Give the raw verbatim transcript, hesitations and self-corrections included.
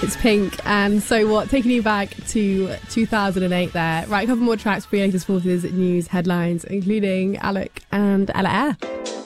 It's Pink and So What, taking you back to two thousand eight there. Right, a couple more tracks for your latest forties news headlines, including Alec and Ella Air.